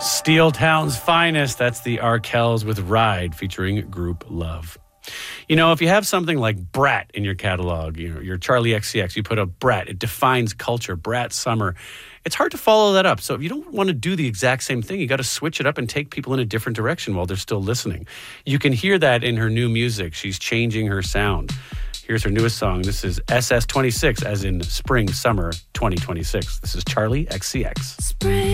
Steel Town's finest. That's the Arkells with Ride featuring Group Love. You know, if you have something like Brat in your catalog, you know, your Charlie XCX, you put up Brat, it defines culture, Brat Summer. It's hard to follow that up. So if you don't want to do the exact same thing, you got to switch it up and take people in a different direction while they're still listening. You can hear that in her new music. She's changing her sound. Here's her newest song. This is SS26, as in Spring, Summer 2026. This is Charlie XCX. Spring.